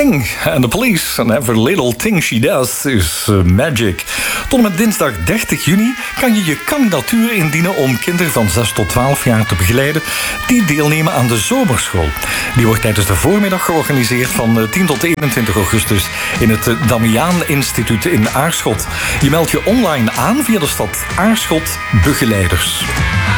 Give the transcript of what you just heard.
Sting and the Police and Every Little Thing She Does is Magic. Tot en met dinsdag 30 juni kan je je kandidatuur indienen om kinderen van 6 tot 12 jaar te begeleiden die deelnemen aan de zomerschool. Die wordt tijdens de voormiddag georganiseerd van 10 tot 21 augustus in het Damiaan Instituut in Aarschot. Je meldt je online aan via de stad Aarschot Begeleiders.